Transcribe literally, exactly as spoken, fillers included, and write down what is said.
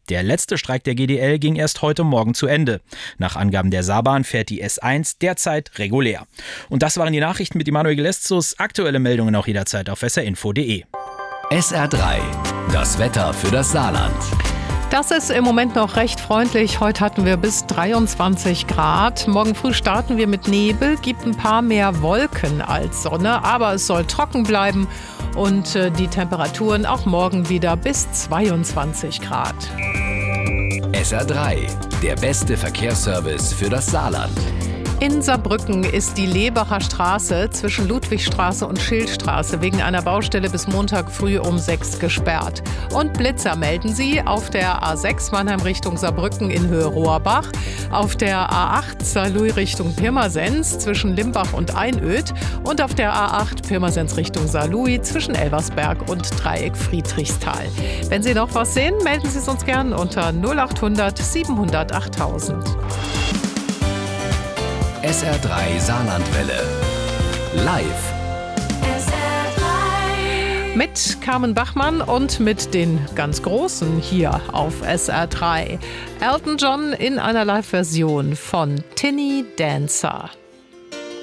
Der letzte Streik der G D L ging erst heute Morgen zu Ende. Nach Angaben der Saarbahn fährt die S eins derzeit regulär. Und das waren die Nachrichten mit Emanuel Geleszus. Aktuelle Meldungen auch jederzeit auf s r info punkt d e. S R drei, das Wetter für das Saarland. Das ist im Moment noch recht freundlich. Heute hatten wir bis dreiundzwanzig Grad. Morgen früh starten wir mit Nebel, gibt ein paar mehr Wolken als Sonne, aber es soll trocken bleiben und äh, die Temperaturen auch morgen wieder bis zweiundzwanzig Grad. S R drei, der beste Verkehrsservice für das Saarland. In Saarbrücken ist die Lebacher Straße zwischen Ludwigstraße und Schildstraße wegen einer Baustelle bis Montag früh um sechs gesperrt. Und Blitzer melden sie auf der A sechs Mannheim Richtung Saarbrücken in Höhe Rohrbach, auf der A acht Saarlouis Richtung Pirmasens zwischen Limbach und Einöd und auf der A acht Pirmasens Richtung Saarlouis zwischen Elversberg und Dreieck Friedrichsthal. Wenn Sie noch was sehen, melden Sie es uns gern unter null acht hundert siebenhundert achttausend. S R drei Saarlandwelle. Live. S R drei. Mit Carmen Bachmann und mit den ganz Großen hier auf S R drei. Elton John in einer Live-Version von Tinny Dancer.